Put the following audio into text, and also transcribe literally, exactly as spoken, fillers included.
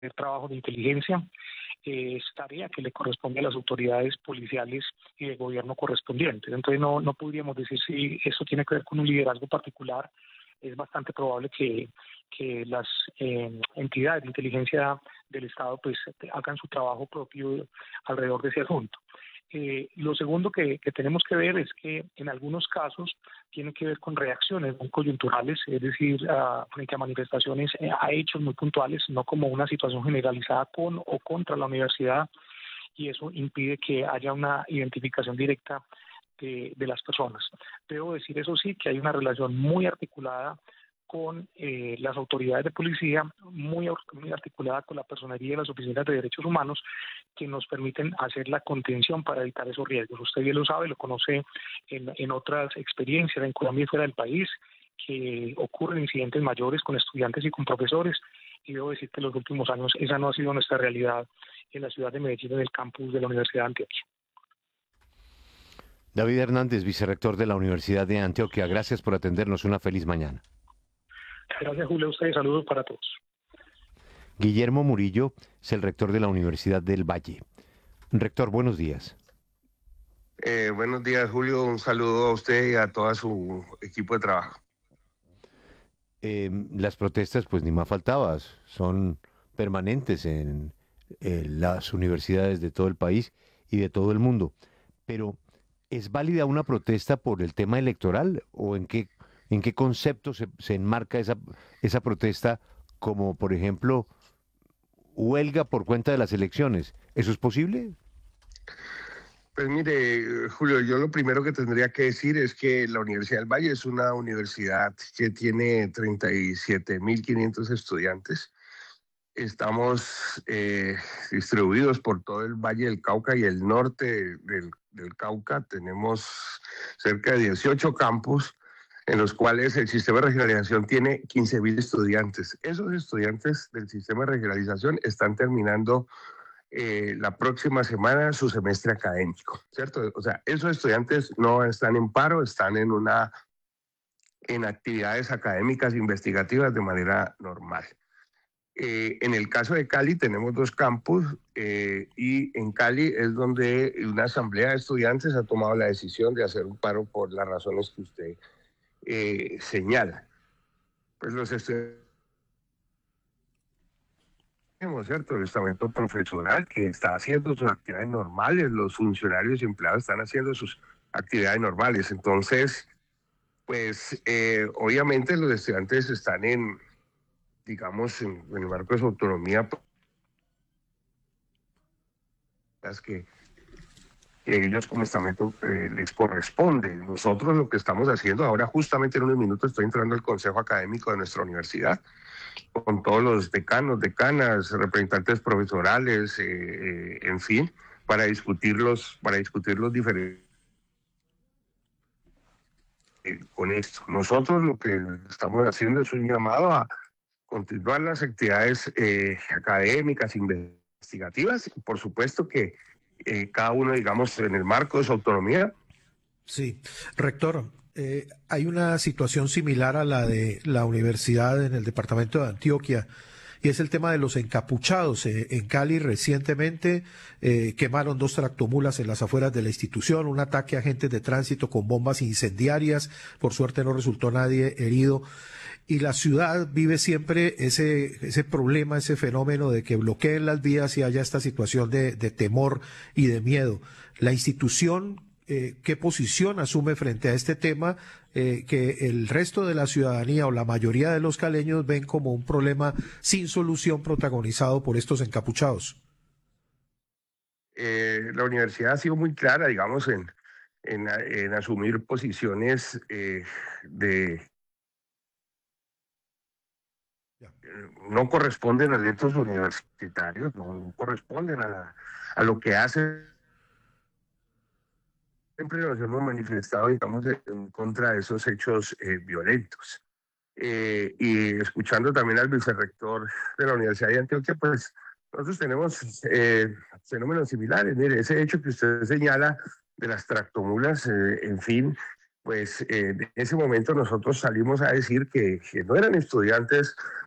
trabajo de inteligencia. Eh, es tarea que le corresponde a las autoridades policiales y de gobierno correspondientes. Entonces no, no podríamos decir si eso tiene que ver con un liderazgo particular. Es bastante probable que, que las eh, entidades de inteligencia del Estado pues hagan su trabajo propio alrededor de ese asunto. Eh, lo segundo que, que tenemos que ver es que en algunos casos tiene que ver con reacciones muy coyunturales, es decir, uh, frente a manifestaciones, eh, a hechos muy puntuales, no como una situación generalizada con o contra la universidad, y eso impide que haya una identificación directa de, de las personas. Debo decir, eso sí, que hay una relación muy articulada con eh, las autoridades de policía, muy, muy articulada con la personería de las oficinas de derechos humanos, que nos permiten hacer la contención para evitar esos riesgos. Usted bien lo sabe, lo conoce en, en otras experiencias en Colombia y fuera del país, que ocurren incidentes mayores con estudiantes y con profesores, y debo decir que en los últimos años esa no ha sido nuestra realidad en la ciudad de Medellín, en el campus de la Universidad de Antioquia. David Hernández, vicerrector de la Universidad de Antioquia, gracias por atendernos. Una feliz mañana. Gracias, Julio. A ustedes, saludos para todos. Guillermo Murillo es el rector de la Universidad del Valle. Rector, buenos días. Eh, buenos días, Julio. Un saludo a usted y a todo su equipo de trabajo. Eh, las protestas, pues ni más faltaba, son permanentes en, en las universidades de todo el país y de todo el mundo. Pero, ¿es válida una protesta por el tema electoral o en qué, en qué concepto se, se enmarca esa, esa protesta, como por ejemplo huelga por cuenta de las elecciones? ¿Eso es posible? Pues mire, Julio, yo lo primero que tendría que decir es que la Universidad del Valle es una universidad que tiene treinta y siete mil quinientos estudiantes. Estamos eh, distribuidos por todo el Valle del Cauca y el norte del, del Cauca. Tenemos cerca de dieciocho campus en los cuales el sistema de regionalización tiene quince mil estudiantes. Esos estudiantes del sistema de regionalización están terminando eh, la próxima semana su semestre académico, ¿cierto? O sea, esos estudiantes no están en paro, están en, una, en actividades académicas investigativas de manera normal. Eh, en el caso de Cali tenemos dos campus eh, y en Cali es donde una asamblea de estudiantes ha tomado la decisión de hacer un paro por las razones que usted eh, señala. Pues los estudiantes, ¿cierto? El estamento profesional que está haciendo sus actividades normales, los funcionarios y empleados están haciendo sus actividades normales. Entonces, pues eh, obviamente los estudiantes están en, digamos, en, en el marco de su autonomía, las que, que ellos como estamento eh, les corresponde. Nosotros lo que estamos haciendo ahora, justamente en unos minutos estoy entrando al consejo académico de nuestra universidad, con todos los decanos, decanas, representantes profesorales, eh, eh, en fin, para discutir los, para discutir los diferentes eh, con esto. Nosotros lo que estamos haciendo es un llamado a continuar las actividades eh, académicas, investigativas, y por supuesto que eh, cada uno, digamos, en el marco de su autonomía. Sí, rector, eh, hay una situación similar a la de la universidad en el departamento de Antioquia, y es el tema de los encapuchados. Eh, en Cali recientemente eh, quemaron dos tractomulas en las afueras de la institución, un ataque a agentes de tránsito con bombas incendiarias, por suerte no resultó nadie herido. Y la ciudad vive siempre ese, ese problema, ese fenómeno de que bloqueen las vías y haya esta situación de, de temor y de miedo. La institución, eh, ¿qué posición asume frente a este tema eh, que el resto de la ciudadanía o la mayoría de los caleños ven como un problema sin solución protagonizado por estos encapuchados? Eh, la universidad ha sido muy clara, digamos, en, en, en asumir posiciones eh, de... no corresponden a delitos universitarios, no corresponden a, la, a lo que hace. Siempre nos hemos manifestado, digamos, en contra de esos hechos eh, violentos. Eh, y escuchando también al vicerrector de la Universidad de Antioquia, pues nosotros tenemos eh, fenómenos similares. Mire, ese hecho que usted señala de las tractomulas, eh, en fin, pues eh, en ese momento nosotros salimos a decir que, que no eran estudiantes